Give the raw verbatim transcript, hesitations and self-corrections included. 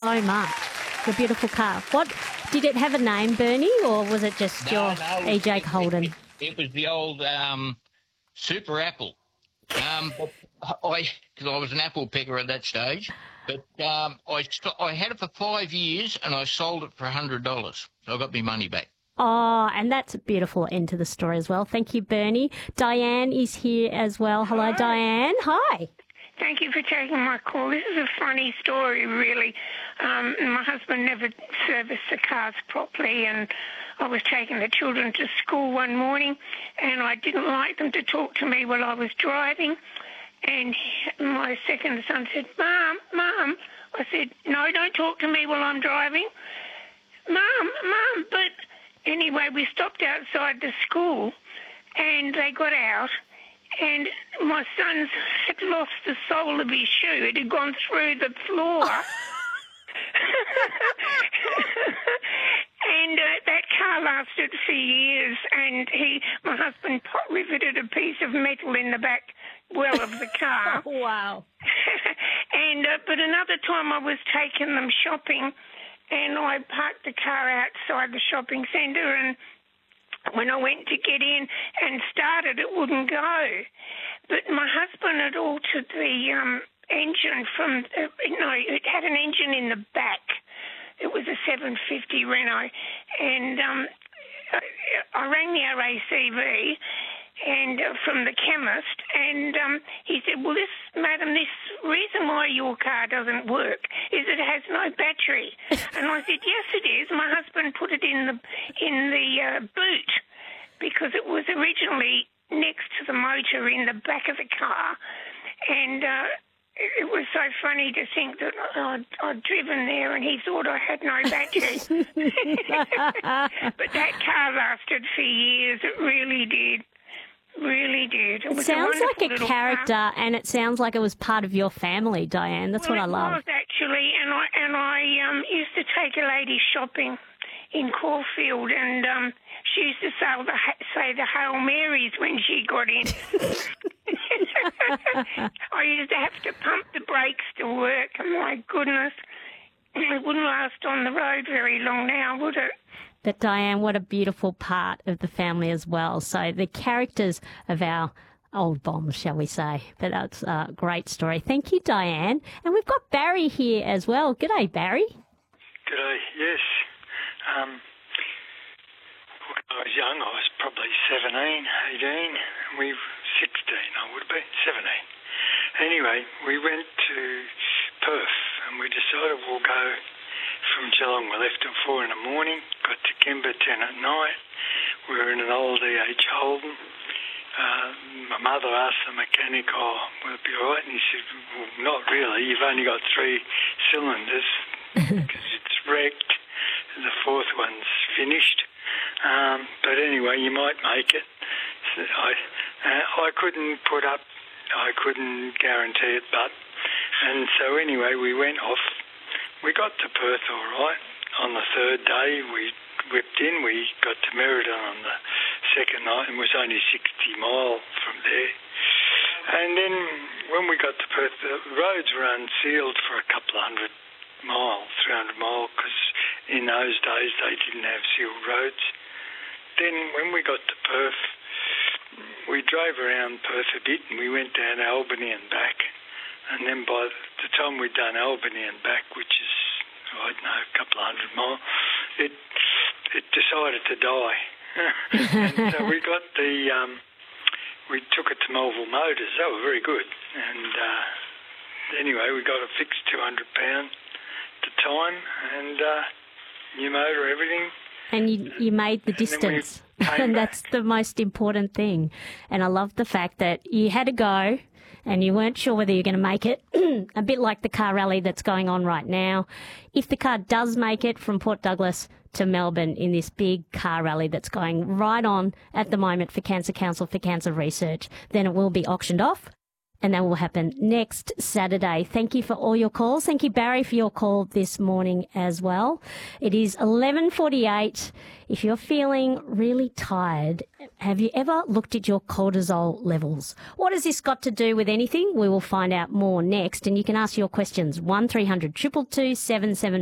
so much. Your beautiful car. What did it have a name, Bernie, or was it just No, your no, E J it, Holden? It, it, it was the old um, Super Apple. Um, I because I was an apple picker at that stage, but um, I I had it for five years and I sold it for a hundred dollars. So I got my money back. Oh, and that's a beautiful end to the story as well. Thank you, Bernie. Diane is here as well. Hello, Hi. Diane. Hi. Thank you for taking my call. This is a funny story, really. Um, my husband never serviced the cars properly, and I was taking the children to school one morning, and I didn't like them to talk to me while I was driving. And my second son said, Mum, Mum. I said, no, don't talk to me while I'm driving. Mum, Mum. But anyway, we stopped outside the school, and they got out. And my son had lost the sole of his shoe. It had gone through the floor. And uh, that car lasted for years. And he, my husband pot riveted a piece of metal in the back well of the car. Wow. and uh, But another time I was taking them shopping, and I parked the car outside the shopping centre, and when I went to get in and started, it wouldn't go. But my husband had altered the um, engine from, uh, no, it had an engine in the back. It was a seven fifty Renault. And um, I, I rang the R A C V and uh, from the chemist, and um, he said, well, this, madam, this reason why your car doesn't work is it has no battery. And I said, yes, it is. My husband put it in the in the uh, boot because it was originally next to the motor in the back of the car. And uh, it was so funny to think that I'd, I'd driven there and he thought I had no battery. But that car lasted for years. It really did. Really did. It, It was sounds a like a little character, car. and it sounds like it was part of your family, Diane. That's well, what I love. It was actually, and I and I um, used to take a lady shopping in Caulfield, and um, she used to say the, say the Hail Marys when she got in. I used to have to pump the brakes to work, and my goodness, it wouldn't last on the road very long now, would it? But Diane, what a beautiful part of the family as well. So the characters of our old bombs, shall we say. But that's a great story. Thank you, Diane. And we've got Barry here as well. G'day, Barry. G'day, yes. Um, when I was young, I was probably seventeen, eighteen. We sixteen, I would be, seventeen. Anyway, we went to Perth and we decided we'll go from Geelong. We left at four in the morning, got to Kemba ten at night. We were in an old E H Holden. Uh, my mother asked the mechanic, oh, will it be all right? And he said, well, not really. You've only got three cylinders because it's wrecked. The fourth one's finished. Um, but anyway, you might make it. So I, uh, I couldn't put up, I couldn't guarantee it, but... And so anyway, we went off. We got to Perth all right. On the third day, we whipped in. We got to Merredin on the second night, and it was only sixty mile from there. And then when we got to Perth, the roads were unsealed for a couple of hundred mile, three hundred mile, because in those days they didn't have sealed roads. Then when we got to Perth, we drove around Perth a bit, and we went down Albany and back. And then by the time we'd done Albany and back, which is, I don't know, a couple of hundred miles, it it decided to die. And so we got the, um, we took it to Melville Motors. They were very good. And uh, anyway, we got it fixed two hundred pounds at the time, and uh, new motor, everything. And you, you made the distance. And that's the most important thing. And I love the fact that you had to go and you weren't sure whether you're going to make it, a bit like the car rally that's going on right now. If the car does make it from Port Douglas to Melbourne in this big car rally that's going right on at the moment for Cancer Council for Cancer Research, then it will be auctioned off. And that will happen next Saturday. Thank you for all your calls. Thank you, Barry, for your call this morning as well. It is eleven forty-eight. If you're feeling really tired, have you ever looked at your cortisol levels? What has this got to do with anything? We will find out more next. And you can ask your questions. one three hundred two two two seven seven